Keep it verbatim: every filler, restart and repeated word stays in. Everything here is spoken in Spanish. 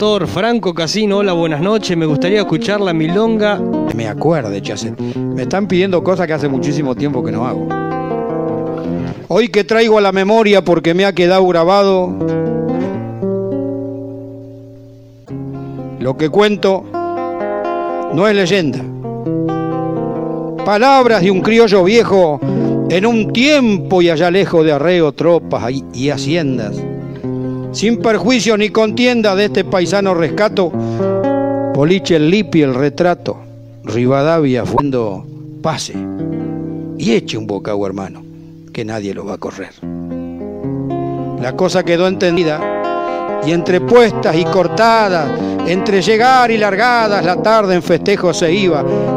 Pastor. Franco Casino, hola, buenas noches. Me gustaría escuchar la milonga. Me acuerde, Chacet. Me están pidiendo cosas que hace muchísimo tiempo que no hago. Hoy que traigo a la memoria porque me ha quedado grabado lo que cuento no es leyenda. Palabras de un criollo viejo en un tiempo y allá lejos de arreo, tropas y haciendas. Sin perjuicios ni contienda de este paisano rescato, Boliche el Lipi el retrato, Rivadavia fuendo pase y eche un bocado, hermano, que nadie lo va a correr. La cosa quedó entendida y entre puestas y cortadas, entre llegar y largadas, la tarde en festejo se iba.